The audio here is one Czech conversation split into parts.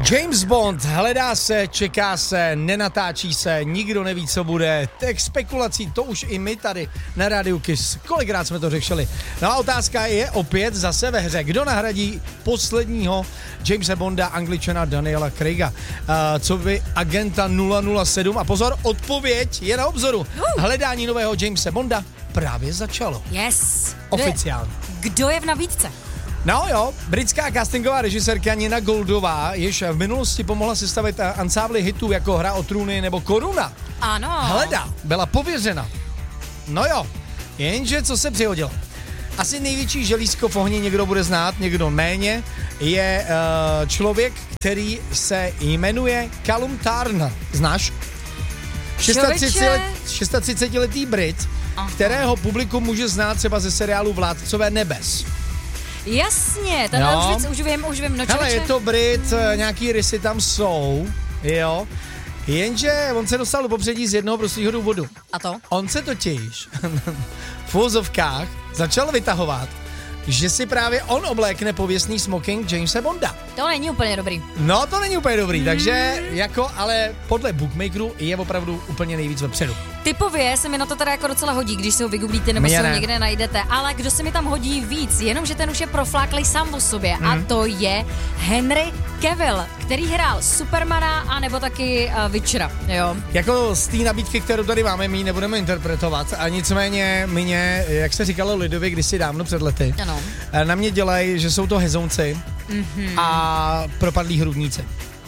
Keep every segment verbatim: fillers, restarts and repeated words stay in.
James Bond, hledá se, čeká se, nenatáčí se, nikdo neví, co bude. Těch spekulací, to už i my tady na Rádiu Kiss. Kolikrát jsme to řešili. No a otázka je opět zase ve hře. Kdo nahradí posledního Jamesa Bonda, Angličana Daniela Craiga? Uh, co by agenta nula nula sedm? A pozor, odpověď je na obzoru. Hledání nového Jamesa Bonda právě začalo. Yes. Oficiálně. Kdo je v nabídce? No jo, britská castingová režisérka Nina Goldová, jež v minulosti pomohla sestavit ansábly hitů jako Hra o trůny nebo Koruna. Ano. Hledá, byla pověřena. No jo, jenže co se přihodilo? Asi největší želízko v ohni někdo bude znát, někdo méně, je uh, člověk, který se jmenuje Callum Turner. Znáš? třicetiletý Brit, aha, kterého publikum může znát třeba ze seriálu Vládcové nebes. Jasně, ten no. už, víc, už vím, už vím, no hele, je to Brit, hmm. nějaký rysy tam jsou, jo, jenže on se dostal do popředí z jednoho prostého důvodu. A to? On se totiž v uvozovkách začal vytahovat, že si právě on oblékne pověstný smoking Jamesa Bonda. To není úplně dobrý. No, to není úplně dobrý, mm. takže jako, ale podle bookmakerů je opravdu úplně nejvíc vepředu. Typově se mi na to teda jako docela hodí, když si ho vygooglíte nebo si ho někde najdete, ale kdo se mi tam hodí víc, jenomže ten už je profláklej sám o sobě, mm. a to je Henry Cavill, který hrál Supermana a nebo taky uh, Witchera, jo. Jako z té nabídky, kterou tady máme, my ji nebudeme interpretovat a nicméně mě, jak se říkalo lidově kdysi dávno před lety, ano, na mě dělají, že jsou to hezounci mm-hmm. a propadlí hrudníci.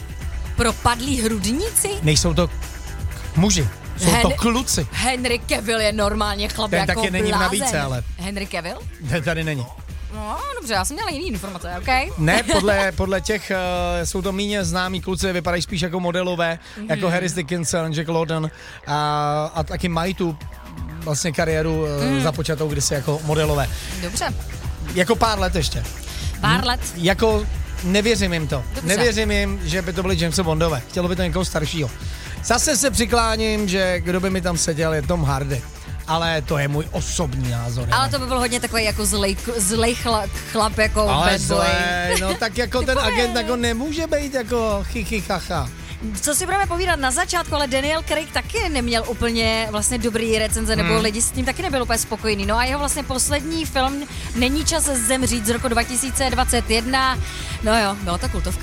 Propadlí hrudníci? Nejsou to muži. Jsou Hen- to kluci. Henry Cavill je normálně chlap ten jako taky není v nabídce, ale. Henry Cavill? Ten tady není. No, dobře, já jsem měla jiný informace, OK? Ne, podle, podle těch, uh, jsou to méně známí kluci, vypadají spíš jako modelové, mm-hmm. jako Harris Dickinson, Jack London a, a taky mají tu vlastně kariéru uh, mm. započatou kdysi jako modelové. Dobře. Jako pár let ještě. Pár let? Hm, jako nevěřím jim to. Dobře. Nevěřím jim, že by to byly Jamesa Bondové. Chtělo by to někoho staršího. Zase se přikláním, že kdo by mi tam seděl, je Tom Hardy. Ale to je můj osobní názor. Ale to by byl hodně takový jako zlej, zlej chla, chlap jako ale bad boy. Ale no tak jako ten agent jako nemůže být jako chichy chacha. Co si budeme povídat na začátku, ale Daniel Craig taky neměl úplně vlastně dobrý recenze, nebo hmm. lidi s tím taky nebyl úplně spokojení. No a jeho vlastně poslední film Není čas zemřít z roku dva tisíce dvacet jedna. No jo, byla to kultovka.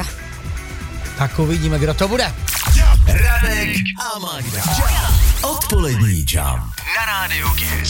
Tak uvidíme, kdo to bude. Radek a Magda. Odpolední jam na Rádiu Kiss.